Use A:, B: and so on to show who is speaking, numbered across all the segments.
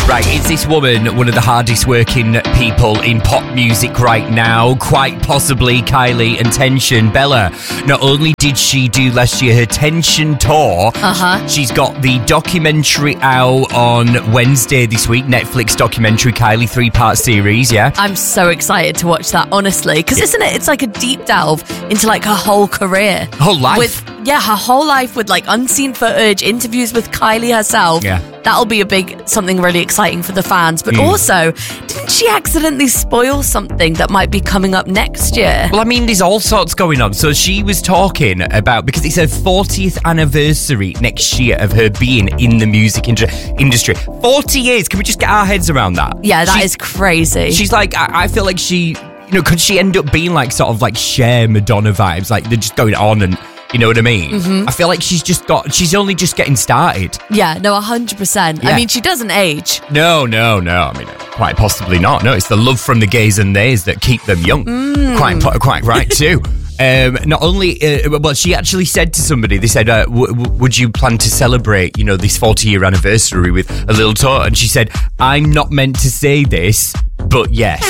A: Right, is this woman one of the hardest working people in pop music right now? Quite possibly Kylie and Tension. Bella, not only did she do last year her Tension tour, she's got the documentary out on Wednesday this week, Netflix documentary, Kylie 3-part series, yeah?
B: I'm so excited to watch that, honestly, because isn't it? It's like a deep delve into like her whole career.
A: Whole life.
B: Her whole life with like unseen footage, interviews with Kylie herself.
A: Yeah.
B: That'll be something really exciting for the fans. But also, didn't she accidentally spoil something that might be coming up next year?
A: Well, I mean, there's all sorts going on. So she was talking about, because it's her 40th anniversary next year of her being in the music industry. 40 years. Can we just get our heads around that?
B: Yeah, that is crazy.
A: She's like, I feel like she, could she end up being like sort of like Cher, Madonna vibes? Like they're just going on and, you know what I mean? Mm-hmm. I feel like she's only just getting started.
B: Yeah, no, 100%. Yeah. I mean, she doesn't age.
A: No. I mean, quite possibly not. No, it's the love from the gays and theys that keep them young. Quite right too. Not only, well, she actually said to somebody, they said, would you plan to celebrate, this 40-year anniversary with a little tour? And she said, I'm not meant to say this, but yes.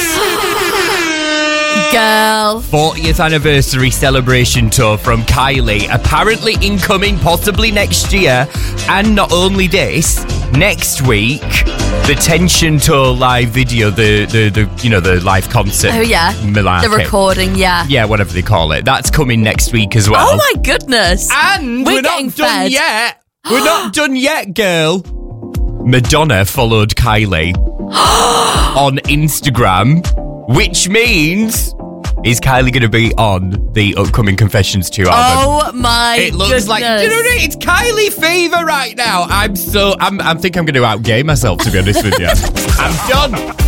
B: Girl.
A: 40th anniversary celebration tour from Kylie, apparently incoming possibly next year. And not only this, next week, the Tension tour live video, the live concert.
B: Oh yeah,
A: malarkey.
B: The recording, yeah.
A: Yeah, whatever they call it. That's coming next week as well.
B: Oh my goodness.
A: And we're not done yet. We're not done yet, girl. Madonna followed Kylie on Instagram, which means, is Kylie going to be on the upcoming Confessions 2 album?
B: Oh my goodness.
A: It looks like, it's Kylie fever right now. I think I'm going to outgame myself, to be honest with you. I'm done.